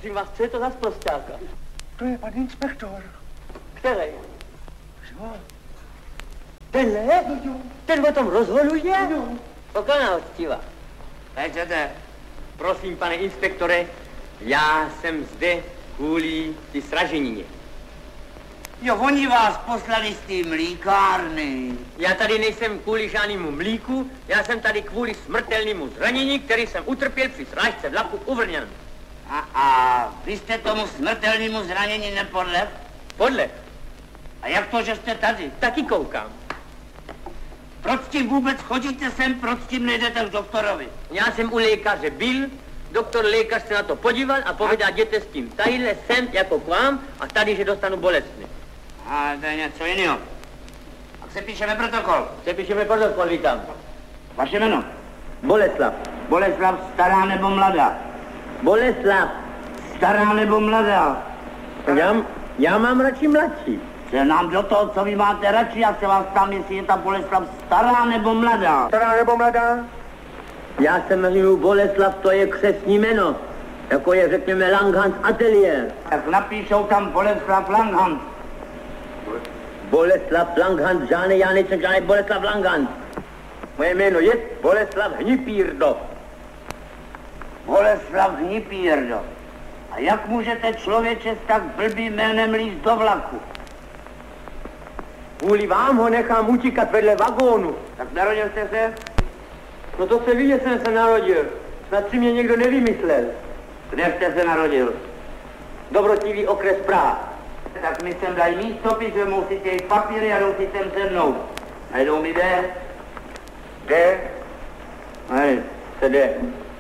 Prosím vás, co je to za sprostáka? To je pan inspektor. Který? Jo. Tenhle? No jo. Ten o tom rozhoduje? Jo. Poklona hostiva. Pečete, prosím, pane inspektore, já jsem zde kvůli ty sraženině. Jo, oni vás poslali z té mlíkárny. Já tady nejsem kvůli žádnému mlíku, já jsem tady kvůli smrtelnému zranění, který jsem utrpěl při srážce vlaku u Vrňan. A vy jste tomu smrtelnému zranění nepodlehl? Podle. A jak to, že jste tady? Taky koukám. Proč tím vůbec chodíte sem, proč tím nejdete k doktorovi? Já jsem u lékaře byl, lékař se na to podíval a povedal, jděte s tím tadyhle sem jako k vám a tady, že dostanu bolestný. A to je něco jiného. Tak se píšeme protokol. Sepíšeme protokol, vítám. Vaše jméno? Boleslav. Boleslav, stará nebo mladá? Boleslav. Stará nebo mladá? Já mám radši mladší. Se nám do toho, co vy máte radši, já se vás ptám, jestli je ta Boleslav stará nebo mladá. Stará nebo mladá? Já se jmenuji Boleslav, to je křestní jméno. Jako je, řekněme, Langhans Atelier. Tak napíšou tam Boleslav Langhans. Boleslav Langhans, žádný, já nejsem žádný Boleslav Langhans. Moje jméno je Boleslav Hnipírdo. Boleslav Hnipírdo. A jak můžete člověče s tak blbým jménem líst do vlaku? Kvůli vám ho nechám utíkat vedle vagónu. Tak narodil jste se? No to se ví, že jsem se narodil. Snad si mě někdo nevymyslel. Kde jste se narodil? Dobrotivý okres Praha. Tak mi sem dají místopis, vemou si těch papíry a jdou si sem se mnou. Najdou mi jde? Kde? Hej, Se jde.